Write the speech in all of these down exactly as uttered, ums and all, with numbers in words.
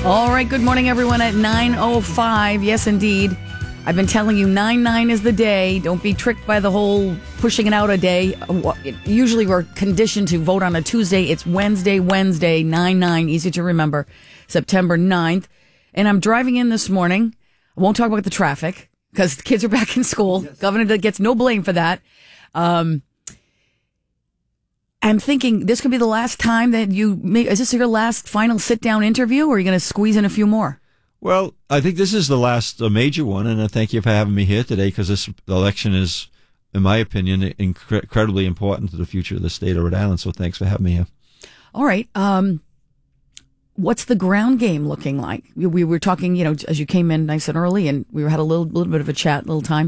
All right, good morning, everyone, at nine oh five. Yes, indeed. I've been telling you nine nine is the day. Don't be tricked by the whole pushing it out a day. Usually we're conditioned to vote on a Tuesday. It's Wednesday, Wednesday, nine nine, easy to remember, September ninth. And I'm driving in this morning. I won't talk about the traffic because the kids are back in school. Yes. Governor gets no blame for that. Um, I'm thinking this could be the last time that you make, is this your last final sit down interview, or are you going to squeeze in a few more? Well, I think this is the last uh, major one, and I thank you for having me here today, because this election is, in my opinion, incre- incredibly important to the future of the state of Rhode Island. So thanks for having me here. All right. Um, what's the ground game looking like? We, we were talking, you know, as you came in nice and early, and we had a little, little bit of a chat, a little time,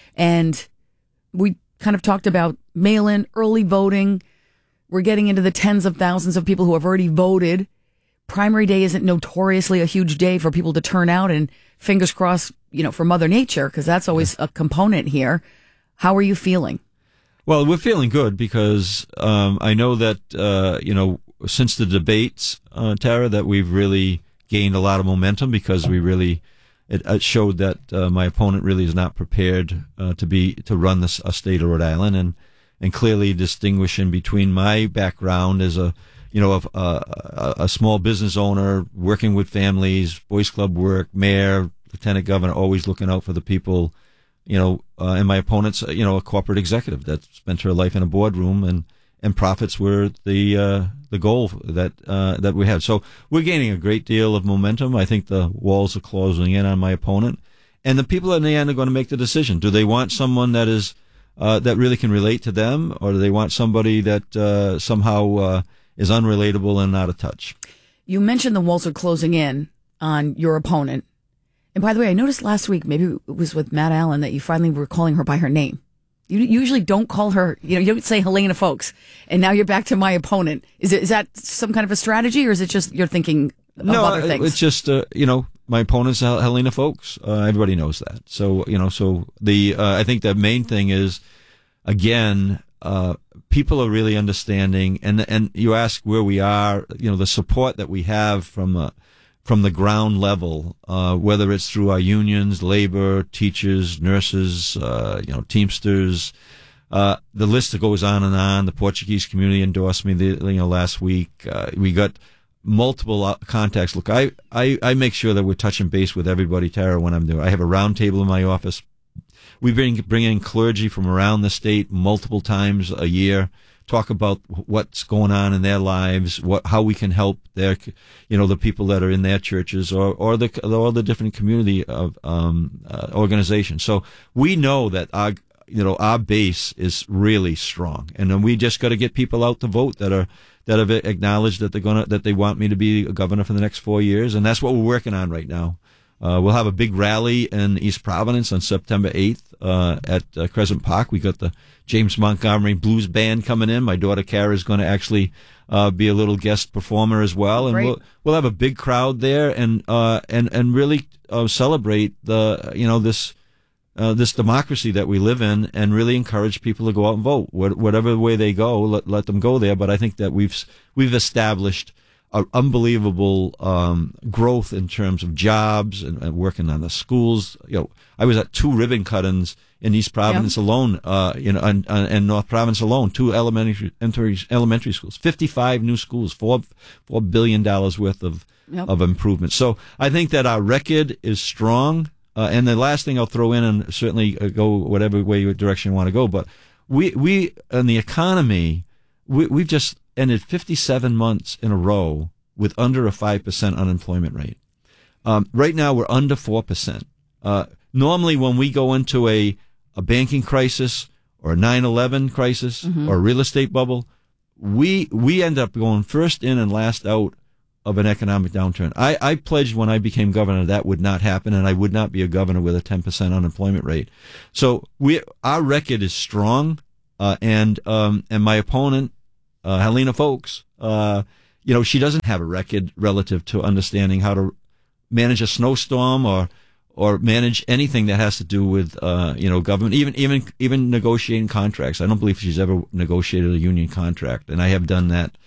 and we kind of talked about mail-in, early voting. We're getting into the tens of thousands of people who have already voted. Primary day isn't notoriously a huge day for people to turn out, and fingers crossed, you know, for Mother Nature, because that's always a component here. How are you feeling? Well, we're feeling good because um, I know that, uh, you know, since the debates, uh, Tara, that we've really gained a lot of momentum, because we really, it, it showed that uh, my opponent really is not prepared uh, to be, to run this a state of Rhode Island, and and clearly distinguishing between my background as a, you know, a, a, a small business owner, working with families, boys club work, mayor, lieutenant governor, always looking out for the people, you know, uh, and my opponent's, you know, a corporate executive that spent her life in a boardroom, and, and profits were the, uh, the goal that, uh, that we had. So we're gaining a great deal of momentum. I think the walls are closing in on my opponent, and the people in the end are going to make the decision. Do they want someone that is, Uh, that really can relate to them, or do they want somebody that uh, somehow uh, is unrelatable and out of touch? You mentioned the walls are closing in on your opponent. And by the way, I noticed last week, maybe it was with Matt Allen, that you finally were calling her by her name. You usually don't call her, you know, you don't say Helena Foulkes, and now you're back to my opponent. Is it, is that some kind of a strategy, or is it just you're thinking of no, other things? No, it's just, uh, you know, my opponent's Helena Foulkes. Uh, everybody knows that. So, you know, so the, uh, I think the main thing is, again, uh, people are really understanding, and, and you ask where we are, you know, the support that we have from, uh, from the ground level, uh, whether it's through our unions, labor, teachers, nurses, uh, you know, Teamsters, uh, the list goes on and on. The Portuguese community endorsed me, the, you know, last week. Uh, we got multiple contacts. Look, I, I, I make sure that we're touching base with everybody, Tara, when I'm doing. I have a round table in my office. We bring, bring in clergy from around the state multiple times a year, talk about what's going on in their lives, what, how we can help their, you know, the people that are in their churches, or, or the, or the different community of, um, uh, organizations. So we know that our, you know, our base is really strong, and then we just got to get people out to vote that are, that have acknowledged that they're gonna, that they want me to be a governor for the next four years. And that's what we're working on right now. Uh, we'll have a big rally in East Providence on September eighth, uh, at uh, Crescent Park. We got the James Montgomery Blues Band coming in. My daughter Kara is going to actually, uh, be a little guest performer as well. And Great. we'll, we'll have a big crowd there, and, uh, and, and really, uh, celebrate the, you know, this, Uh, this democracy that we live in, and really encourage people to go out and vote. What, whatever way they go, let, let them go there. But I think that we've we've established an unbelievable um, growth in terms of jobs and, and working on the schools. You know, I was at two ribbon cuttings in East Providence yep. alone, uh, you know, and, and North Providence alone, two elementary elementary schools, fifty-five new schools, four four billion dollars worth of yep. of improvements. So I think that our record is strong. Uh, and the last thing I'll throw in, and certainly uh, go whatever way direction you want to go, but we, we, in the economy, we, we've just ended fifty-seven months in a row with under a five percent unemployment rate. Um, right now we're under four percent. Uh, normally when we go into a, a banking crisis or a nine eleven crisis mm-hmm. or a real estate bubble, we, we end up going first in and last out of an economic downturn. I, I pledged when I became governor that would not happen, and I would not be a governor with a ten percent unemployment rate. So we, our record is strong, uh, and, um, and my opponent, uh, Helena Foulkes, uh, you know, she doesn't have a record relative to understanding how to manage a snowstorm or, or manage anything that has to do with, uh, you know, government, even, even, even negotiating contracts. I don't believe she's ever negotiated a union contract, and I have done that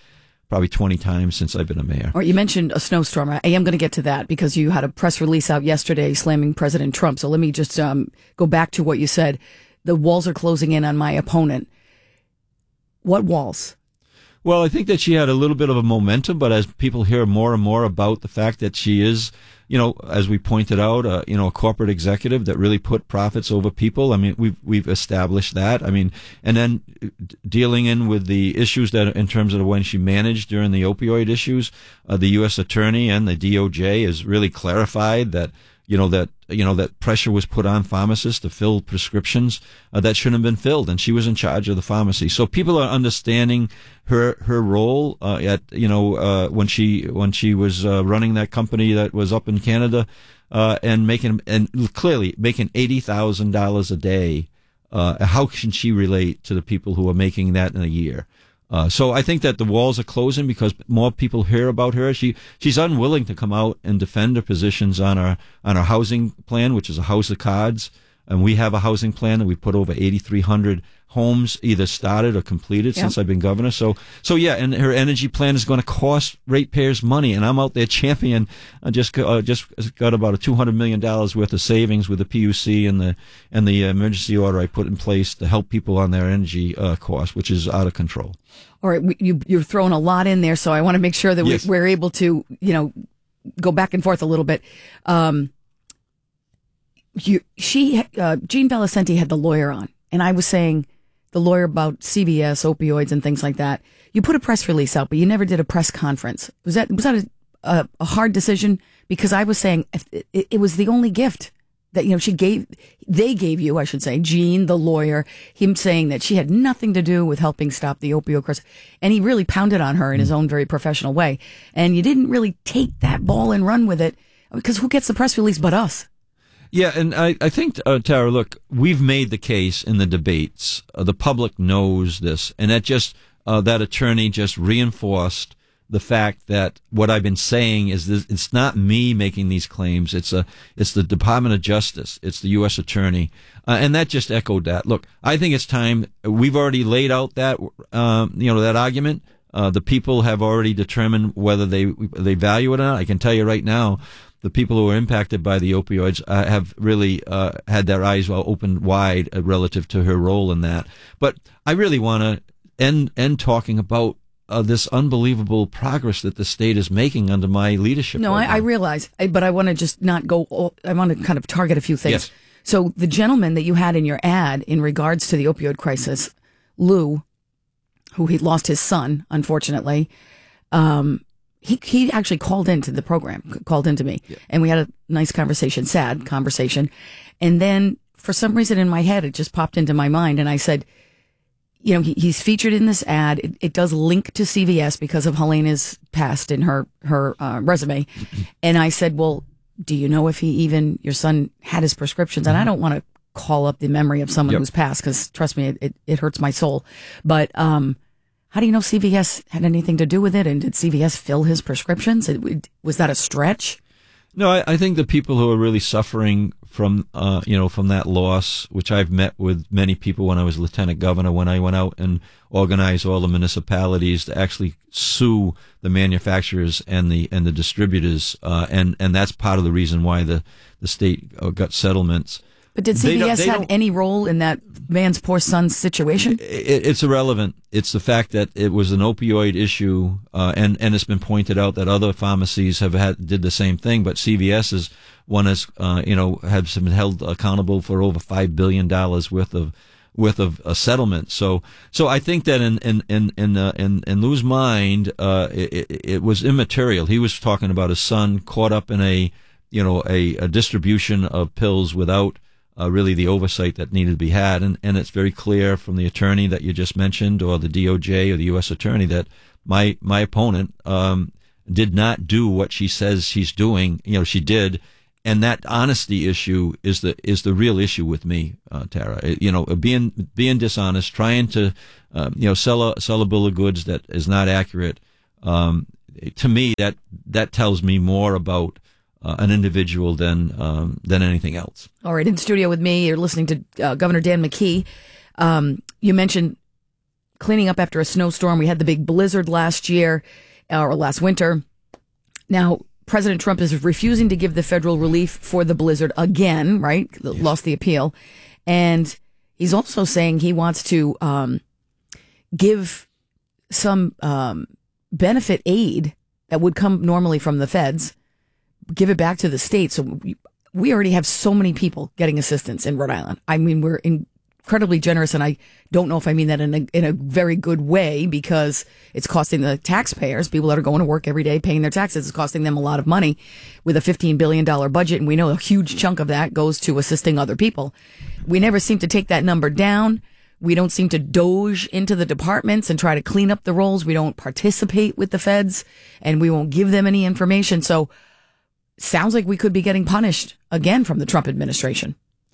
probably twenty times since I've been a mayor. All right, you mentioned a snowstorm. I am going to get to that because you had a press release out yesterday slamming President Trump. So let me just um, go back to what you said. The walls are closing in on my opponent. What walls? Well, I think that she had a little bit of a momentum, but as people hear more and more about the fact that she is, you know, as we pointed out, uh, you know, a corporate executive that really put profits over people. I mean, we've we've established that. I mean, and then dealing in with the issues that, in terms of when she managed during the opioid issues, uh, the U S attorney and the D O J has really clarified that, you know, that, you know, that pressure was put on pharmacists to fill prescriptions uh, that shouldn't have been filled, and she was in charge of the pharmacy. So people are understanding her her role uh, at, you know, uh, when she when she was uh, running that company that was up in Canada uh, and making and clearly making eighty thousand dollars a day. Uh, how can she relate to the people who are making that in a year? Uh, so I think that the walls are closing because more people hear about her. She she's unwilling to come out and defend her positions on our on our housing plan, which is a house of cards. And we have a housing plan that we put over eighty-three hundred homes either started or completed yep. since I've been governor. So so yeah, and her energy plan is going to cost ratepayers money, and I'm out there championing. I just uh, just got about a two hundred million dollars worth of savings with the P U C and the and the emergency order I put in place to help people on their energy uh, costs, which is out of control. All right, you, you're throwing a lot in there, so I want to make sure that yes. we, we're able to, you know, go back and forth a little bit. Um, you, she, uh, Jean Valicenti had the lawyer on, and I was saying the lawyer about C V S, opioids, and things like that. You put a press release out, but you never did a press conference. Was that was that a, a, a hard decision? Because I was saying it, it, it was the only gift that, you know, she gave, they gave you, I should say, Jean, the lawyer, him saying that she had nothing to do with helping stop the opioid crisis. And he really pounded on her in his own very professional way. And you didn't really take that ball and run with it, because who gets the press release but us? Yeah, and I, I think, uh, Tara, look, we've made the case in the debates. Uh, the public knows this. And that just, uh, that attorney just reinforced the fact that what I've been saying is this, it's not me making these claims. It's a, it's the Department of Justice. It's the U S attorney. Uh, and that just echoed that. Look, I think it's time. We've already laid out that, um, you know, that argument. Uh, the people have already determined whether they, they value it or not. I can tell you right now, the people who are impacted by the opioids uh, have really uh, had their eyes well opened wide uh, relative to her role in that. But I really want to end, end talking about Uh, this unbelievable progress that the state is making under my leadership. No, right I, I realize, but I want to just not go, I want to kind of target a few things. Yes. So the gentleman that you had in your ad in regards to the opioid crisis, Lou, who he lost his son, unfortunately, um, he he actually called into the program, called into me, yeah. and we had a nice conversation, sad conversation. And then for some reason in my head, it just popped into my mind, and I said, you know, he, he's featured in this ad. It, it does link to C V S because of Helena's past in her, her uh, resume. And I said, well, do you know if he even, your son had his prescriptions? And I don't want to call up the memory of someone yep. who's passed, because trust me, it, it, it hurts my soul. But um, how do you know C V S had anything to do with it? And did C V S fill his prescriptions? It, it, was that a stretch? No, I, I think the people who are really suffering from, uh, you know, from that loss, which I've met with many people when I was lieutenant governor, when I went out and organized all the municipalities to actually sue the manufacturers and the and the distributors, uh, and and that's part of the reason why the the state got settlements. But did C V S have any role in that man's poor son's situation? It, it's irrelevant. It's the fact that it was an opioid issue, uh, and and it's been pointed out that other pharmacies have had did the same thing. But C V S is one has uh, you know has been held accountable for over five billion dollars worth of worth of a settlement. So so I think that in in in in uh, in, in Lou's mind, uh, it, it was immaterial. He was talking about his son caught up in a you know a, a distribution of pills without Uh, really the oversight that needed to be had. And, and it's very clear from the attorney that you just mentioned, or the D O J or the U S attorney, that my, my opponent, um, did not do what she says she's doing. You know, she did. And that honesty issue is the, is the real issue with me, uh, Tara. It, you know, being, being dishonest, trying to, um, you know, sell a, sell a bill of goods that is not accurate. Um, to me, that, that tells me more about Uh, an individual than um, than anything else. All right, in studio with me, you're listening to uh, Governor Dan McKee. Um, you mentioned cleaning up after a snowstorm. We had the big blizzard last year uh, or last winter. Now, President Trump is refusing to give the federal relief for the blizzard again, right? Yes. Lost the appeal. And he's also saying he wants to um, give some um, benefit aid that would come normally from the feds, give it back to the state. So we, we already have so many people getting assistance in Rhode Island. I mean, we're incredibly generous, and I don't know if I mean that in a, in a very good way, because it's costing the taxpayers, people that are going to work every day paying their taxes, it's costing them a lot of money with a fifteen billion dollars budget, and we know a huge chunk of that goes to assisting other people. We never seem to take that number down. We don't seem to doge into the departments and try to clean up the rolls. We don't participate with the feds, and we won't give them any information. So sounds like we could be getting punished again from the Trump administration.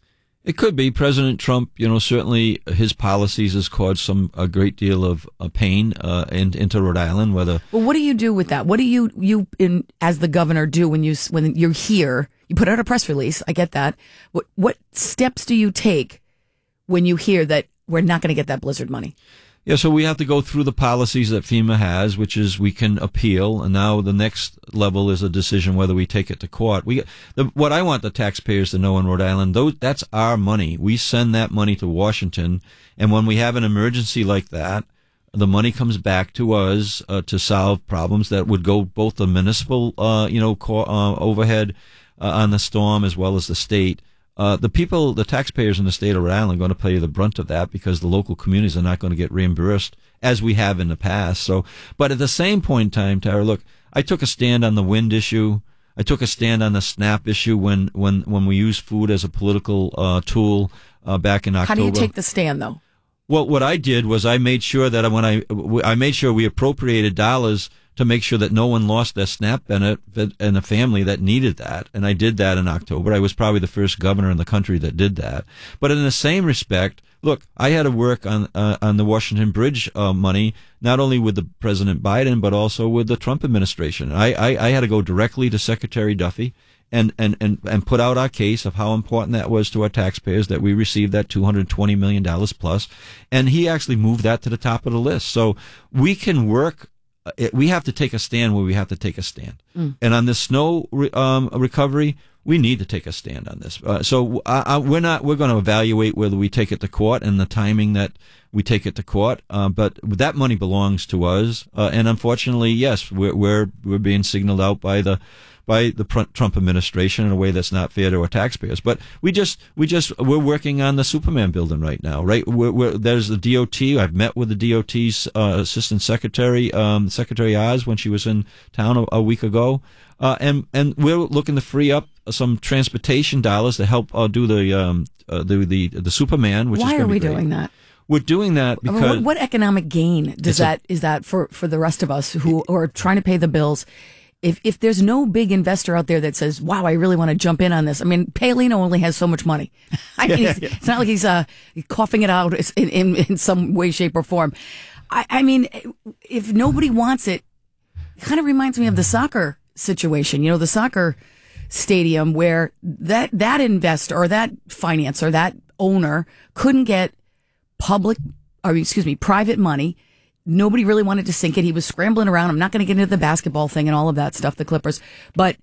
It could be. President Trump, you know, certainly his policies has caused some a great deal of uh, pain uh, in, into Rhode Island. Whether well, what do you do with that? What do you you in as the governor do when you when you're here? You put out a press release. I get that. What what steps do you take when you hear that we're not going to get that blizzard money? Yeah, so we have to go through the policies that FEMA has, which is we can appeal, and now the next level is a decision whether we take it to court. We, the, what I want the taxpayers to know in Rhode Island, those, that's our money. We send that money to Washington, and when we have an emergency like that, the money comes back to us uh, to solve problems that would go both the municipal, uh, you know, co- uh, overhead uh, on the storm as well as the state. Uh, the people, the taxpayers in the state of Rhode Island are going to pay the brunt of that because the local communities are not going to get reimbursed as we have in the past. So, but at the same point in time, Tara, look, I took a stand on the wind issue. I took a stand on the SNAP issue when, when, when we used food as a political, uh, tool, uh, back in October. How do you take the stand though? Well, what I did was I made sure that when I, I made sure we appropriated dollars to make sure that no one lost their SNAP benefit and a family that needed that. And I did that in October. I was probably the first governor in the country that did that. But in the same respect, look, I had to work on uh, on the Washington Bridge uh, money, not only with the President Biden, but also with the Trump administration. I, I, I had to go directly to Secretary Duffy and, and, and, and put out our case of how important that was to our taxpayers that we received that two hundred twenty million dollars plus. And he actually moved that to the top of the list. So we can work. It, we have to take a stand where we have to take a stand. Mm. And on this snow re, um, recovery, we need to take a stand on this. Uh, so I, I, we're not, we're going to evaluate whether we take it to court and the timing that we take it to court. Uh, but that money belongs to us. Uh, and unfortunately, yes, we're, we're, we're being signaled out by the, by the Trump administration in a way that's not fair to our taxpayers. But we just, we just, we're working on the Superman building right now, right? We're, we're, there's the D O T. I've met with the D O T's uh, assistant secretary, um, Secretary Oz, when she was in town a, a week ago. Uh, and, and we're looking to free up some transportation dollars to help uh, do the, um, uh, the, the, the Superman, which Why is are we great. doing that? We're doing that because what, what economic gain does that, a, is that for, for the rest of us who are trying to pay the bills? If if there's no big investor out there that says, wow, I really want to jump in on this. I mean, Paolino only has so much money. I mean, he's, it's not like he's uh, coughing it out in, in, in some way, shape, or form. I, I mean, if nobody wants it, it kind of reminds me of the soccer situation. You know, the soccer stadium where that, that investor or that financer, that owner couldn't get public, or excuse me, private money. Nobody really wanted to sink it. He was scrambling around. I'm not going to get into the basketball thing and all of that stuff, the Clippers. But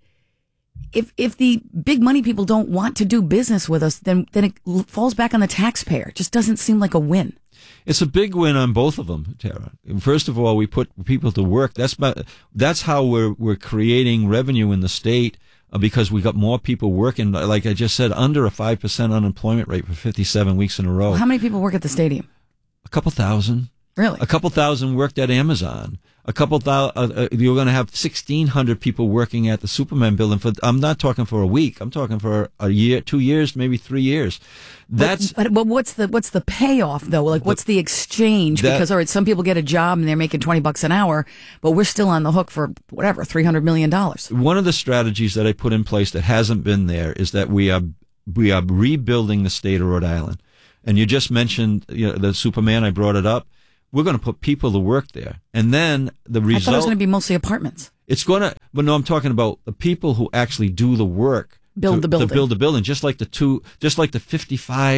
if if the big money people don't want to do business with us, then then it falls back on the taxpayer. It just doesn't seem like a win. It's a big win on both of them, Tara. First of all, we put people to work. That's that's how we're we're creating revenue in the state uh, because we got more people working. Like I just said, under a five percent unemployment rate for fifty-seven weeks in a row. Well, how many people work at the stadium? A couple thousand. Really? A couple thousand worked at Amazon. A couple thousand, uh, uh, you're going to have sixteen hundred people working at the Superman building for, I'm not talking for a week. I'm talking for a year, two years, maybe three years. That's, but, but, but what's the, what's the payoff though? Like what's the exchange? That, because, all right, some people get a job and they're making twenty bucks an hour, but we're still on the hook for whatever, three hundred million dollars. One of the strategies that I put in place that hasn't been there is that we are, we are rebuilding the state of Rhode Island. And you just mentioned, you know, the Superman, I brought it up. We're going to put people to work there. And then the result... I thought it was going to be mostly apartments. It's going to... But no, I'm talking about the people who actually do the work. Build to, the building. To build the building. Just like the two... Just like the fifty-five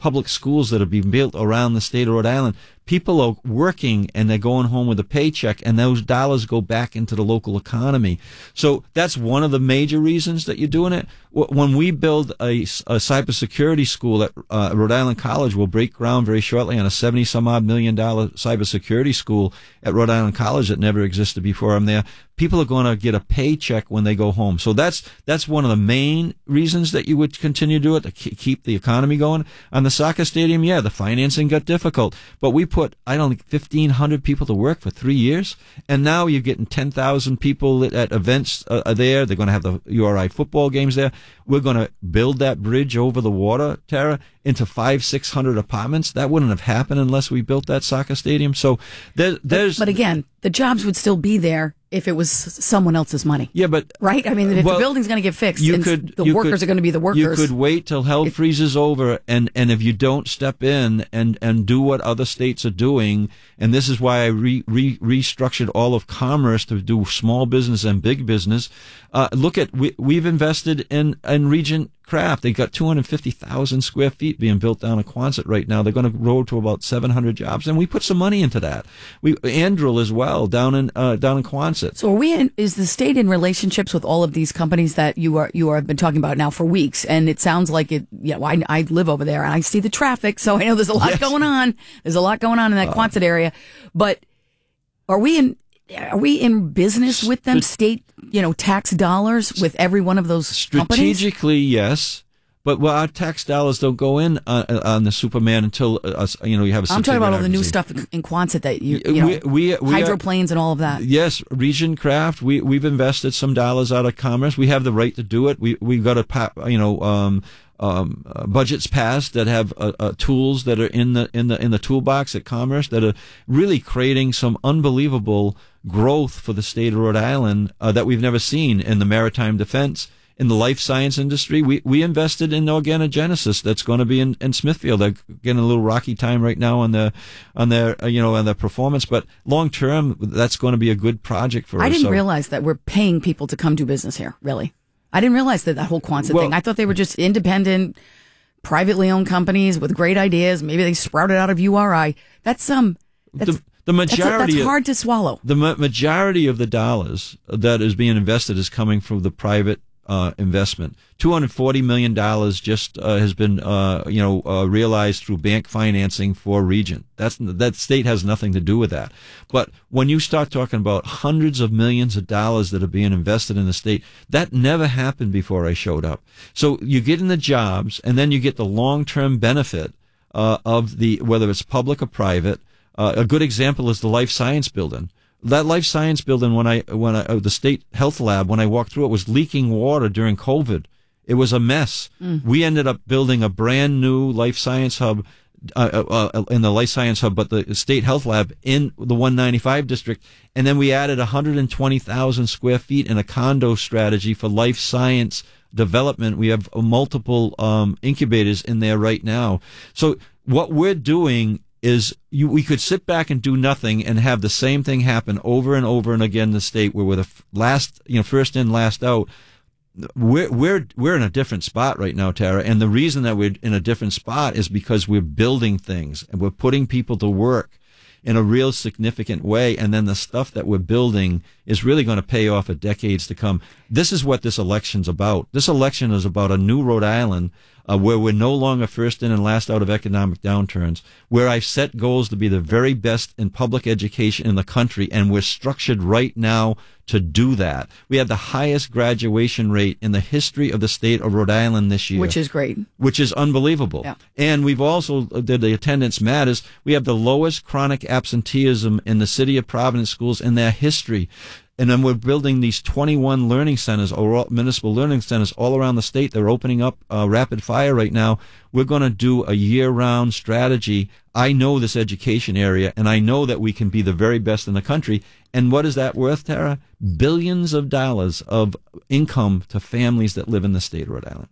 public schools that are being built around the state of Rhode Island. People are working and they're going home with a paycheck, and those dollars go back into the local economy. So that's one of the major reasons that you're doing it. When we build a, a cybersecurity school at uh, Rhode Island College, we'll break ground very shortly on a seventy some odd million dollar cybersecurity school at Rhode Island College that never existed before I'm there. People are going to get a paycheck when they go home. So that's that's one of the main reasons that you would continue to do it, to keep the economy going. On the soccer stadium, yeah, the financing got difficult, but we put, I don't think, fifteen hundred people to work for three years, and now you're getting ten thousand people at, at events uh, there. They're going to have the U R I football games there. We're going to build that bridge over the water, Tara, into five, six hundred apartments. That wouldn't have happened unless we built that soccer stadium. So there, there's... But, but again, the jobs would still be there if it was someone else's money. Yeah, but... Right? I mean, if well, the building's going to get fixed, you and could, the you workers could, are going to be the workers. You could wait till hell it, freezes over, and, and if you don't step in and, and do what other states are doing, and this is why I re, re, restructured all of commerce to do small business and big business. Uh, look at, we, we've invested in, in Regent Craft. They got two hundred fifty thousand square feet being built down in Quonset right now. They're going to grow to about seven hundred jobs, and we put some money into that. We Andril as well down in uh, down in Quonset. So, are we in, is the state in relationships with all of these companies that you are you are have been talking about now for weeks? And it sounds like it. You know, I, I live over there and I see the traffic, so I know there's a lot yes. going on. There's a lot going on in that uh, Quonset area. But are we in? Are we in business with them, state, you know, tax dollars with every one of those Strategically, companies? yes. But well, our tax dollars don't go in on, on the Superman until, uh, you know, you have a I'm talking about all the new stuff in Quonset that you, you know, we, we, we hydroplanes are, and all of that. Yes, Regent Craft, we, we've invested some dollars out of commerce. We have the right to do it. We, we've got a, you know, um, Um, uh, budgets passed that have uh, uh, tools that are in the in the in the toolbox at Commerce that are really creating some unbelievable growth for the state of Rhode Island uh, that we've never seen in the maritime defense, in the life science industry. We we invested in Organogenesis that's going to be in, in Smithfield. They're getting a little rocky time right now on the on their uh, you know on their performance, but long term that's going to be a good project for I us. I didn't so. realize that we're paying people to come do business here. Really. I didn't realize that that whole Quonset well, thing. I thought they were just independent, privately owned companies with great ideas. Maybe they sprouted out of U R I. That's um, that's, the, the majority. That's, that's hard to swallow. The ma- majority of the dollars that is being invested is coming from the private uh, investment. two hundred forty million dollars just uh, has been uh, you know uh, realized through bank financing for Regent. That's that state has nothing to do with that. But when you start talking about hundreds of millions of dollars that are being invested in the state, that never happened before I showed up. So you get in the jobs, and then you get the long-term benefit uh, of the whether it's public or private. Uh, a good example is the life science building. That life science building, when I when I, uh, the state health lab, when I walked through it, was leaking water during COVID. It was a mess. Mm. We ended up building a brand new life science hub uh, uh, in the life science hub, but the state health lab in the one ninety-five district, and then we added one hundred twenty thousand square feet in a condo strategy for life science development. We have multiple um, incubators in there right now. So what we're doing is you, we could sit back and do nothing and have the same thing happen over and over and again in the state where we're the last, you know, first in, last out. We're, we're, we're in a different spot right now, Tara. And the reason that we're in a different spot is because we're building things and we're putting people to work in a real significant way. And then the stuff that we're building is really going to pay off for decades to come. This is what this election's about. This election is about a new Rhode Island uh, where we're no longer first in and last out of economic downturns, where I've set goals to be the very best in public education in the country, and we're structured right now to do that. We had the highest graduation rate in the history of the state of Rhode Island this year. Which is great. Which is unbelievable. Yeah. And we've also, the, the attendance matters, we have the lowest chronic absenteeism in the city of Providence schools in their history. And then we're building these twenty-one learning centers, or municipal learning centers, all around the state. They're opening up uh, rapid fire right now. We're going to do a year-round strategy. I know this education area, and I know that we can be the very best in the country. And what is that worth, Tara? Billions of dollars of income to families that live in the state of Rhode Island.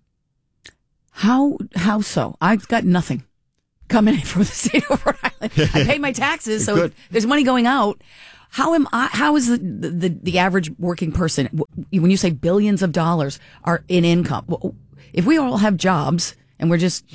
How how so? I've got nothing coming in from the state of Rhode Island. I pay my taxes, so Good. There's money going out. How am I? How is the, the the average working person, when you say billions of dollars are in income? If we all have jobs and we're just, you know,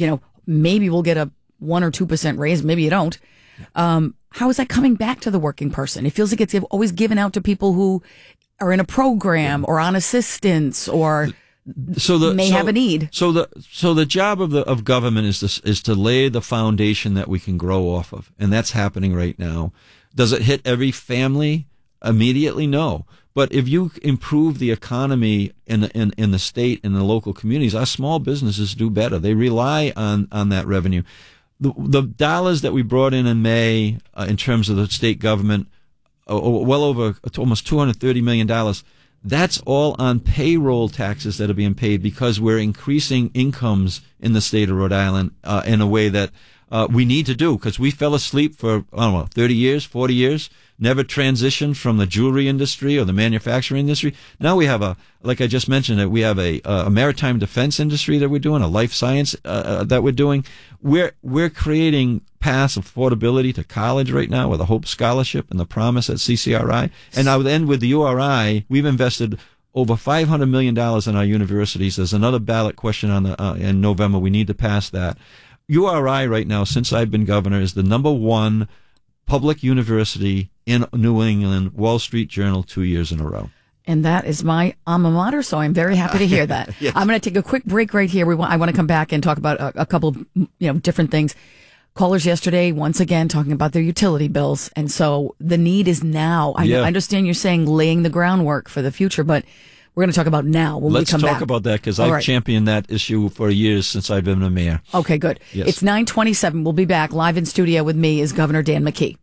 maybe we'll get a one or two percent raise. Maybe you don't. Um, how is that coming back to the working person? It feels like it's always given out to people who are in a program or on assistance or so the, may so, have a need. So the so the job of the of government is to, is to lay the foundation that we can grow off of, and that's happening right now. Does it hit every family immediately? No. But if you improve the economy in in in the state and the local communities, our small businesses do better. They rely on on that revenue. The, the dollars that we brought in in May uh, in terms of the state government, uh, well over almost two hundred thirty million dollars, that's all on payroll taxes that are being paid because we're increasing incomes in the state of Rhode Island uh, in a way that uh, we need to do because we fell asleep for, I don't know, thirty years, forty years, never transitioned from the jewelry industry or the manufacturing industry. Now we have a, like I just mentioned, we have a, a maritime defense industry that we're doing, a life science uh, that we're doing. We're, we're creating paths of affordability to college right now with a Hope Scholarship and the Promise at C C R I. And I would end with the U R I. We've invested over five hundred million dollars in our universities. There's another ballot question on the, uh, in November. We need to pass that. U R I right now, since I've been governor, is the number one public university in New England, Wall Street Journal, two years in a row. And that is my alma mater, so I'm very happy to hear that. Yes. I'm going to take a quick break right here. We want, I want to come back and talk about a, a couple of, you know, different things. Callers yesterday, once again, talking about their utility bills. And so the need is now. I, yeah. I understand you're saying laying the groundwork for the future, but we're going to talk about now when Let's we come back. Let's talk about that because I've right. championed that issue for years since I've been the mayor. Okay, good. Yes. It's nine twenty-seven. We'll be back live in studio with me is Governor Dan McKee.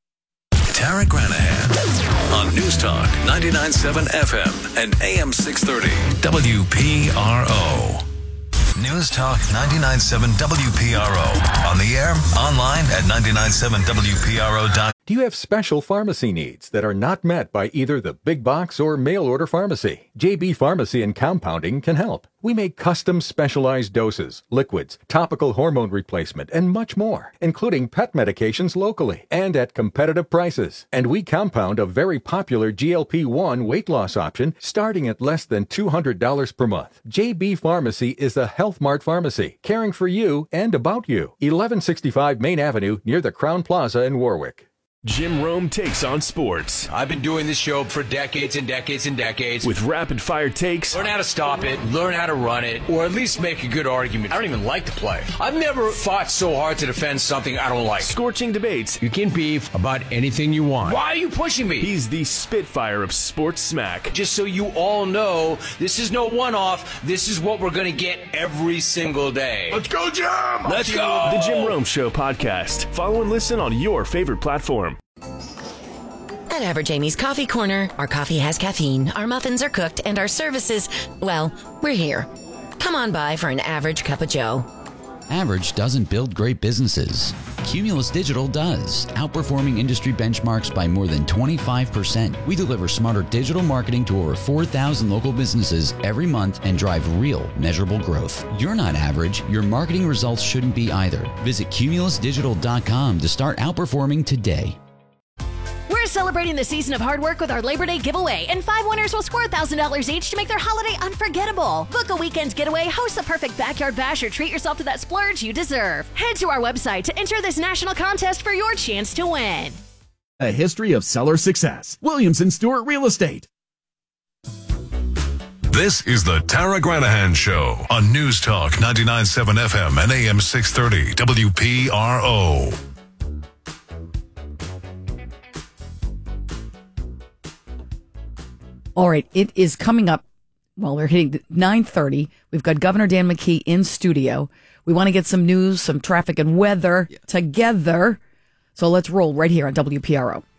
Tara Granahan on News Talk ninety-nine point seven F M and A M six thirty W P R O. News Talk ninety-nine point seven W P R O. On the air, online at ninety-nine point seven W P R O dot com. Do you have special pharmacy needs that are not met by either the big box or mail order pharmacy? J B Pharmacy and Compounding can help. We make custom specialized doses, liquids, topical hormone replacement, and much more, including pet medications locally and at competitive prices. And we compound a very popular G L P one weight loss option starting at less than two hundred dollars per month. J B Pharmacy is a Health Mart pharmacy, caring for you and about you. eleven sixty-five Main Avenue near the Crown Plaza in Warwick. Jim Rome takes on sports. I've been doing this show for decades and decades and decades. With rapid-fire takes. Learn how to stop it, learn how to run it, or at least make a good argument. I don't even like to play. I've never fought so hard to defend something I don't like. Scorching debates. You can beef about anything you want. Why are you pushing me? He's the Spitfire of sports smack. Just so you all know, this is no one-off. This is what we're going to get every single day. Let's go, Jim! Let's go! The Jim Rome Show podcast. Follow and listen on your favorite platform. At Average Amy's Coffee Corner, our coffee has caffeine, our muffins are cooked, and our services, well, we're here. Come on by for an average cup of joe. Average doesn't build great businesses. Cumulus Digital does, outperforming industry benchmarks by more than twenty-five percent. We deliver smarter digital marketing to over four thousand local businesses every month and drive real, measurable growth. You're not average. Your marketing results shouldn't be either. Visit cumulus digital dot com to start outperforming today. We're celebrating the season of hard work with our Labor Day giveaway, and five winners will score one thousand dollars each to make their holiday unforgettable. Book a weekend getaway, host the perfect backyard bash, or treat yourself to that splurge you deserve. Head to our website to enter this national contest for your chance to win. A history of seller success. Williamson Stewart Real Estate. This is the Tara Granahan Show on News Talk ninety-nine point seven F M and A M six thirty W P R O. All right, it is coming up. Well, we're hitting nine thirty. We've got Governor Dan McKee in studio. We want to get some news, some traffic and weather yeah. together. So let's roll right here on W P R O.